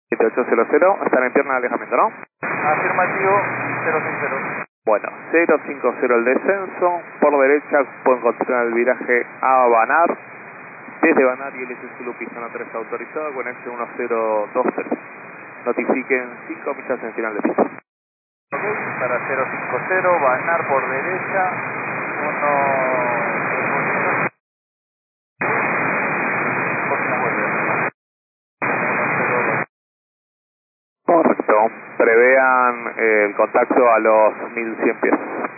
7800, están en pierna de alejamiento, ¿no? Afirmativo, 060. Bueno, 050 el descenso, por derecha pueden continuar el viraje a Banar, desde Banar y LS Zulu pista 3 autorizado, conexión 1023. Notifiquen 5 millas en final de pista. Ok, para 050, Banar por derecha, 1... Correcto, prevean el contacto a los 1100 pies.